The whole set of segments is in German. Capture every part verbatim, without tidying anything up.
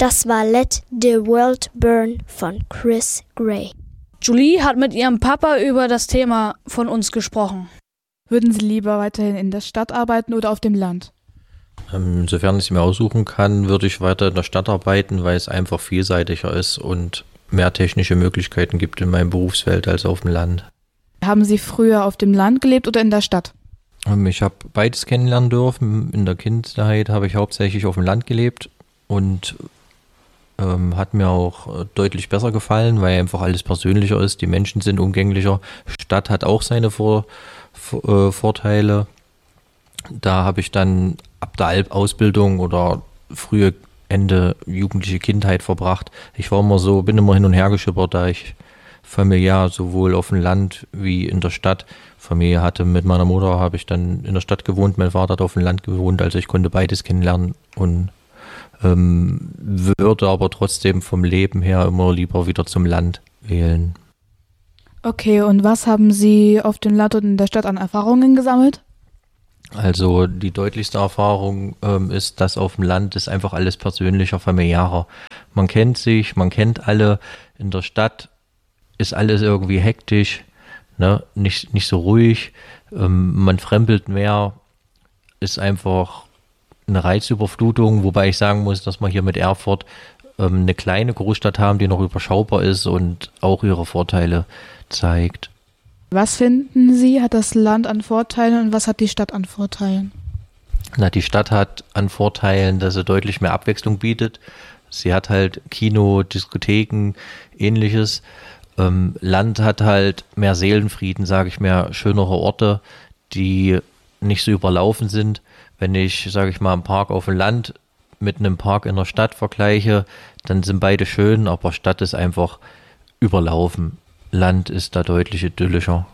Das war Let the World Burn von Chris Gray. Julie hat mit ihrem Papa über das Thema von uns gesprochen. Würden Sie lieber weiterhin in der Stadt arbeiten oder auf dem Land? Ähm, sofern ich es mir aussuchen kann, würde ich weiter in der Stadt arbeiten, weil es einfach vielseitiger ist und mehr technische Möglichkeiten gibt in meinem Berufsfeld als auf dem Land. Haben Sie früher auf dem Land gelebt oder in der Stadt? Ähm, ich habe beides kennenlernen dürfen. In der Kindheit habe ich hauptsächlich auf dem Land gelebt und ähm, hat mir auch deutlich besser gefallen, weil einfach alles persönlicher ist. Die Menschen sind umgänglicher. Stadt hat auch seine Vor- Vor- äh, Vorteile. Da habe ich dann ab der Ausbildung oder frühe Ende jugendliche Kindheit verbracht. Ich war immer so, bin immer hin und her geschippert, da ich familiär sowohl auf dem Land wie in der Stadt Familie hatte. Mit meiner Mutter habe ich dann in der Stadt gewohnt, mein Vater hat auf dem Land gewohnt, also ich konnte beides kennenlernen und ähm, würde aber trotzdem vom Leben her immer lieber wieder zum Land wählen. Okay, und was haben Sie auf dem Land und in der Stadt an Erfahrungen gesammelt? Also die deutlichste Erfahrung ähm, ist, dass auf dem Land ist einfach alles persönlicher, familiärer. Man kennt sich, man kennt alle. In der Stadt ist alles irgendwie hektisch, ne? nicht, nicht so ruhig. Ähm, man fremdelt mehr, ist einfach eine Reizüberflutung, wobei ich sagen muss, dass wir hier mit Erfurt ähm, eine kleine Großstadt haben, die noch überschaubar ist und auch ihre Vorteile zeigt. Was finden Sie, hat das Land an Vorteilen und was hat die Stadt an Vorteilen? Na, die Stadt hat an Vorteilen, dass sie deutlich mehr Abwechslung bietet. Sie hat halt Kino, Diskotheken, ähnliches. Ähm, Land hat halt mehr Seelenfrieden, sage ich mehr, schönere Orte, die nicht so überlaufen sind. Wenn ich, sage ich mal, einen Park auf dem Land mit einem Park in der Stadt vergleiche, dann sind beide schön, aber Stadt ist einfach überlaufen. Land ist da deutlich idyllischer.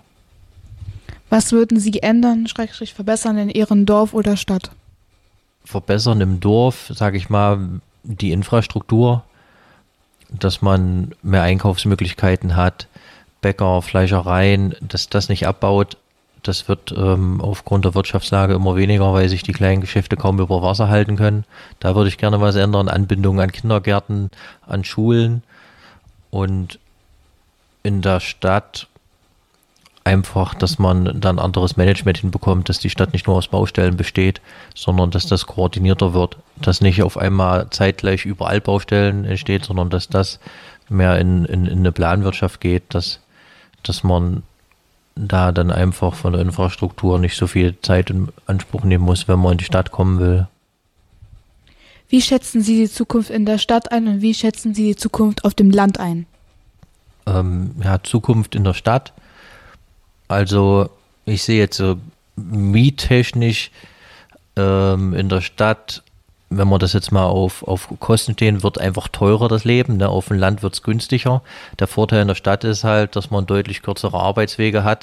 Was würden Sie ändern, Schrägstrich verbessern in Ihrem Dorf oder Stadt? Verbessern im Dorf, sage ich mal, die Infrastruktur, dass man mehr Einkaufsmöglichkeiten hat, Bäcker, Fleischereien, dass das nicht abbaut. Das wird ähm, aufgrund der Wirtschaftslage immer weniger, weil sich die kleinen Geschäfte kaum über Wasser halten können. Da würde ich gerne was ändern, Anbindung an Kindergärten, an Schulen und in der Stadt einfach, dass man dann anderes Management hinbekommt, dass die Stadt nicht nur aus Baustellen besteht, sondern dass das koordinierter wird, dass nicht auf einmal zeitgleich überall Baustellen entsteht, sondern dass das mehr in, in, in eine Planwirtschaft geht, dass, dass man da dann einfach von der Infrastruktur nicht so viel Zeit in Anspruch nehmen muss, wenn man in die Stadt kommen will. Wie schätzen Sie die Zukunft in der Stadt ein und wie schätzen Sie die Zukunft auf dem Land ein? Ähm, ja, Zukunft in der Stadt. Also ich sehe jetzt so miettechnisch ähm, in der Stadt, wenn man das jetzt mal auf, auf Kosten stehen, wird einfach teurer das Leben. Ne? Auf dem Land wird es günstiger. Der Vorteil in der Stadt ist halt, dass man deutlich kürzere Arbeitswege hat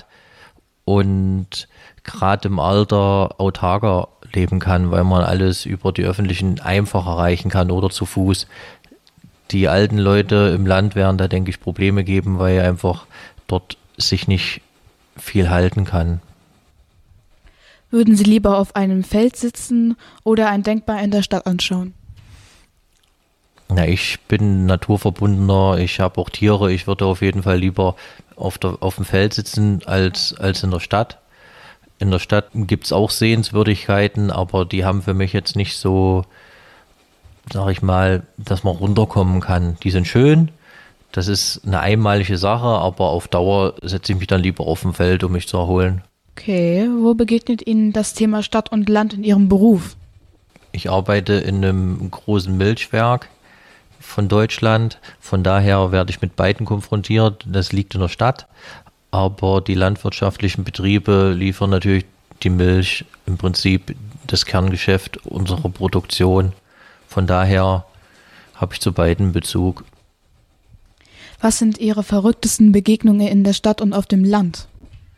und gerade im Alter autarker leben kann, weil man alles über die öffentlichen einfach erreichen kann oder zu Fuß. Die alten Leute im Land werden da, denke ich, Probleme geben, weil einfach dort sich nicht viel halten kann. Würden Sie lieber auf einem Feld sitzen oder ein Denkmal in der Stadt anschauen? Na, ich bin naturverbundener, ich habe auch Tiere, ich würde auf jeden Fall lieber auf, der, auf dem Feld sitzen als, als in der Stadt. In der Stadt gibt es auch Sehenswürdigkeiten, aber die haben für mich jetzt nicht so, sag ich mal, dass man runterkommen kann. Die sind schön, das ist eine einmalige Sache, aber auf Dauer setze ich mich dann lieber auf dem Feld, um mich zu erholen. Okay, wo begegnet Ihnen das Thema Stadt und Land in Ihrem Beruf? Ich arbeite in einem großen Milchwerk von Deutschland, von daher werde ich mit beiden konfrontiert. Das liegt in der Stadt, aber die landwirtschaftlichen Betriebe liefern natürlich die Milch, im Prinzip das Kerngeschäft unserer Produktion. Von daher habe ich zu beiden Bezug. Was sind Ihre verrücktesten Begegnungen in der Stadt und auf dem Land?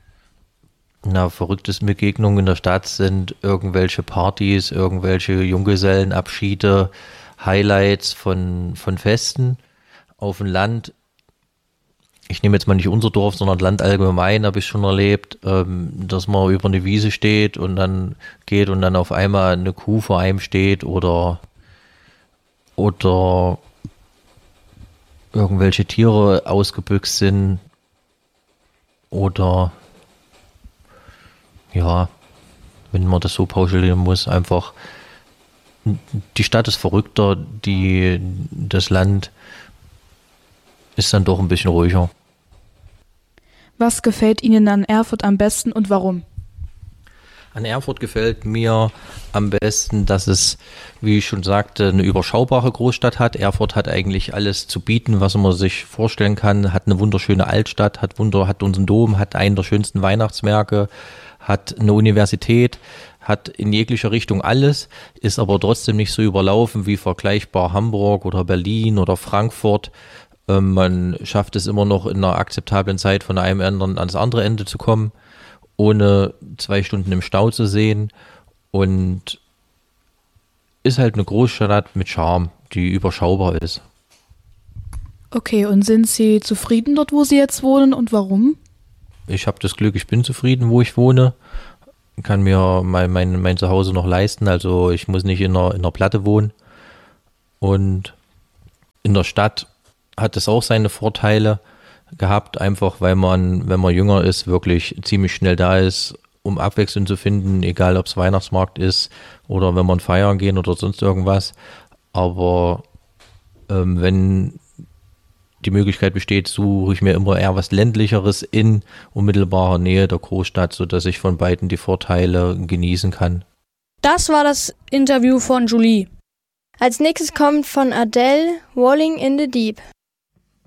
Na, verrücktesten Begegnungen in der Stadt sind irgendwelche Partys, irgendwelche Junggesellenabschiede, Highlights von, von Festen. Auf dem Land, ich nehme jetzt mal nicht unser Dorf, sondern Land allgemein, habe ich schon erlebt, ähm, dass man über eine Wiese steht und dann geht und dann auf einmal eine Kuh vor einem steht oder oder irgendwelche Tiere ausgebüxt sind oder ja, wenn man das so pauschalieren muss, einfach die Stadt ist verrückter, die, das Land ist dann doch ein bisschen ruhiger. Was gefällt Ihnen an Erfurt am besten und warum? An Erfurt gefällt mir am besten, dass es, wie ich schon sagte, eine überschaubare Großstadt hat. Erfurt hat eigentlich alles zu bieten, was man sich vorstellen kann. Hat eine wunderschöne Altstadt, hat Wunder, hat unseren Dom, hat einen der schönsten Weihnachtsmärkte, hat eine Universität, hat in jeglicher Richtung alles, ist aber trotzdem nicht so überlaufen wie vergleichbar Hamburg oder Berlin oder Frankfurt. Ähm, man schafft es immer noch in einer akzeptablen Zeit von einem Ende ans andere Ende zu kommen, ohne zwei Stunden im Stau zu sehen, und ist halt eine Großstadt mit Charme, die überschaubar ist. Okay, und sind Sie zufrieden dort, wo Sie jetzt wohnen, und warum? Ich habe das Glück, ich bin zufrieden, wo ich wohne, kann mir mein, mein, mein Zuhause noch leisten, also ich muss nicht in einer, in einer Platte wohnen, und in der Stadt hat es auch seine Vorteile gehabt, einfach weil man, wenn man jünger ist, wirklich ziemlich schnell da ist, um Abwechslung zu finden, egal ob es Weihnachtsmarkt ist oder wenn man feiern gehen oder sonst irgendwas. Aber ähm, wenn die Möglichkeit besteht, suche ich mir immer eher was Ländlicheres in unmittelbarer Nähe der Großstadt, sodass ich von beiden die Vorteile genießen kann. Das war das Interview von Julie. Als nächstes kommt von Adele Walling in the Deep.